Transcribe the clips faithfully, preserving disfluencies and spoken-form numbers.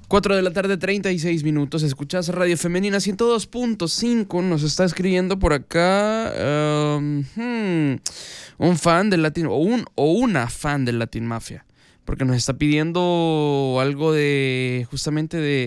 cuatro de la tarde, treinta y seis minutos. Escuchas Radio Femenina ciento dos punto cinco. Nos está escribiendo por acá um, hmm, un fan del Latin, o, un, o una fan del Latin Mafia, porque nos está pidiendo algo de, justamente de...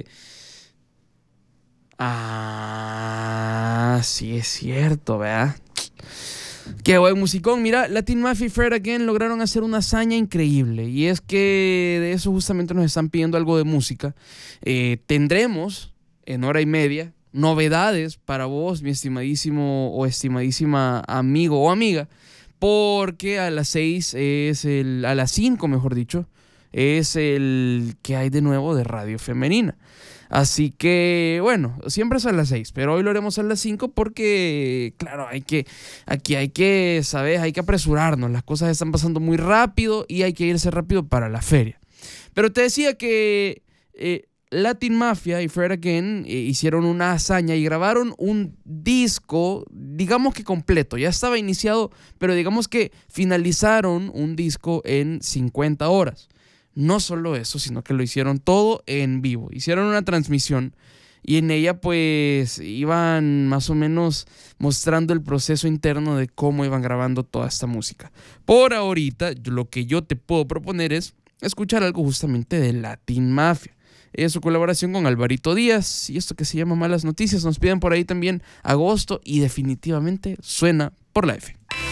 Ah, sí es cierto, ¿verdad? Qué buen musicón. Mira, Latin Mafia y Fred Again lograron hacer una hazaña increíble. Y es que de eso justamente nos están pidiendo algo de música. Eh, tendremos en hora y media novedades para vos, mi estimadísimo o estimadísima amigo o amiga. Porque a las seis es el... A las cinco, mejor dicho, es el que hay de nuevo de Radio Femenina. Así que, bueno, siempre es a las seis, pero hoy lo haremos a las cinco porque, claro, hay que, aquí hay que, ¿sabes? Hay que apresurarnos, las cosas están pasando muy rápido y hay que irse rápido para la feria. Pero te decía que eh, Latin Mafia y Fred Again eh, hicieron una hazaña y grabaron un disco, digamos que completo, ya estaba iniciado, pero digamos que finalizaron un disco en cincuenta horas. No solo eso, sino que lo hicieron todo en vivo. Hicieron una transmisión y en ella pues iban más o menos mostrando el proceso interno de cómo iban grabando toda esta música. Por ahorita, lo que yo te puedo proponer es escuchar algo justamente de Latin Mafia. Es su colaboración con Alvarito Díaz y esto que se llama Malas Noticias. Nos piden por ahí también Agosto y definitivamente suena por la F.